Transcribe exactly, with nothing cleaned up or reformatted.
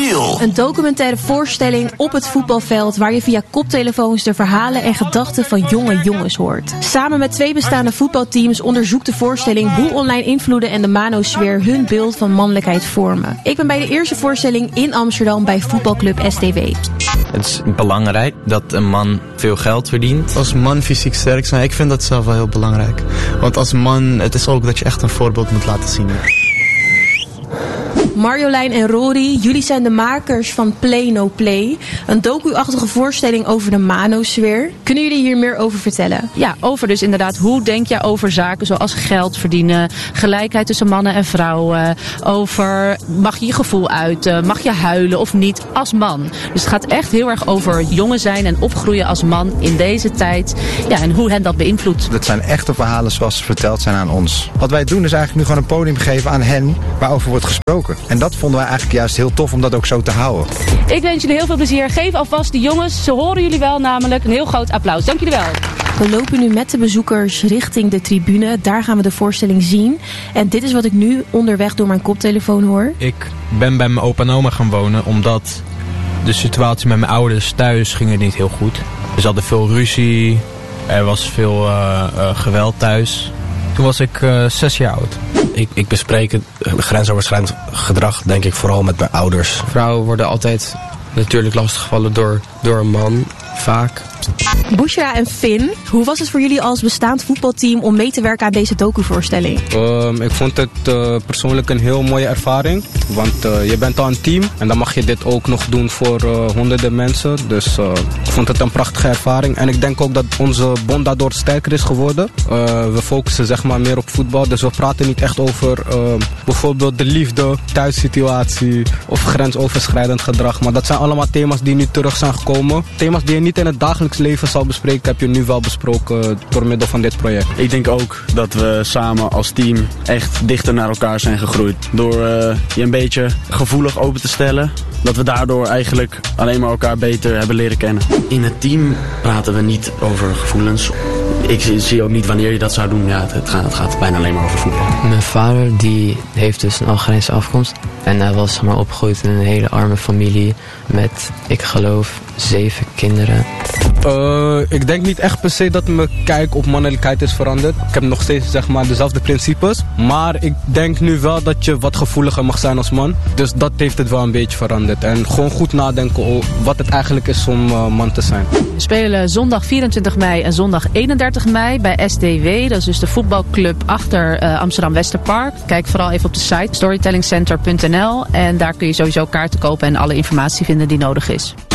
Real. Een documentaire voorstelling op het voetbalveld waar je via koptelefoons de verhalen en gedachten van jonge jongens hoort. Samen met twee bestaande voetbalteams onderzoekt de voorstelling hoe online invloeden en de manosfeer hun beeld van mannelijkheid vormen. Ik ben bij de eerste voorstelling in Amsterdam bij voetbalclub S T W. Het is belangrijk dat een man veel geld verdient. Als man fysiek sterk zijn, ik vind dat zelf wel heel belangrijk. Want als man, het is ook dat je echt een voorbeeld moet laten zien. Marjolein en Rory, jullie zijn de makers van Play No Play. Een docu-achtige voorstelling over de manosfeer. Kunnen jullie hier meer over vertellen? Ja, over dus inderdaad, hoe denk je over zaken zoals geld verdienen, gelijkheid tussen mannen en vrouwen, over mag je je gevoel uiten, mag je huilen of niet als man. Dus het gaat echt heel erg over jongen zijn en opgroeien als man in deze tijd. Ja, en hoe hen dat beïnvloedt. Dat zijn echte verhalen zoals ze verteld zijn aan ons. Wat wij doen is eigenlijk nu gewoon een podium geven aan hen waarover wordt gesproken. En dat vonden wij eigenlijk juist heel tof om dat ook zo te houden. Ik wens jullie heel veel plezier. Geef alvast de jongens, ze horen jullie wel namelijk, een heel groot applaus. Dank jullie wel. We lopen nu met de bezoekers richting de tribune. Daar gaan we de voorstelling zien. En dit is wat ik nu onderweg door mijn koptelefoon hoor. Ik ben bij mijn opa en oma gaan wonen omdat de situatie met mijn ouders thuis ging het niet heel goed. Ze hadden veel ruzie, er was veel uh, uh, geweld thuis. Toen was ik uh, zes jaar oud. Ik, ik bespreek het grensoverschrijdend gedrag denk ik vooral met mijn ouders. Vrouwen worden altijd natuurlijk lastiggevallen door, door een man, vaak. Bushra en Finn, hoe was het voor jullie als bestaand voetbalteam om mee te werken aan deze docuvoorstelling? Um, ik vond het uh, persoonlijk een heel mooie ervaring. Want uh, je bent al een team en dan mag je dit ook nog doen voor uh, honderden mensen. Dus uh, ik vond het een prachtige ervaring. En ik denk ook dat onze bond daardoor sterker is geworden. Uh, we focussen zeg maar meer op voetbal. Dus we praten niet echt over uh, bijvoorbeeld de liefde, thuissituatie of grensoverschrijdend gedrag. Maar dat zijn allemaal thema's die nu terug zijn gekomen. Thema's die je niet in het dagelijks leven zal bespreken, heb je nu wel besproken door middel van dit project. Ik denk ook dat we samen als team echt dichter naar elkaar zijn gegroeid. Door uh, je een beetje gevoelig open te stellen. Dat we daardoor eigenlijk alleen maar elkaar beter hebben leren kennen. In het team praten we niet over gevoelens. Ik zie ook niet wanneer je dat zou doen. Ja, het, gaat, het gaat bijna alleen maar over voetbal. Mijn vader die heeft dus een Algerijnse afkomst. En hij was maar opgegroeid in een hele arme familie. Met, ik geloof, zeven kinderen. Uh, ik denk niet echt per se dat mijn kijk op mannelijkheid is veranderd. Ik heb nog steeds zeg maar dezelfde principes. Maar ik denk nu wel dat je wat gevoeliger mag zijn als man. Dus dat heeft het wel een beetje veranderd. En gewoon goed nadenken over wat het eigenlijk is om uh, man te zijn. We spelen zondag vierentwintig mei en zondag eenendertig mei bij S D W. Dat is dus de voetbalclub achter uh, Amsterdam Westerpark. Kijk vooral even op de site storytellingcenter punt n l. En daar kun je sowieso kaarten kopen en alle informatie vinden die nodig is.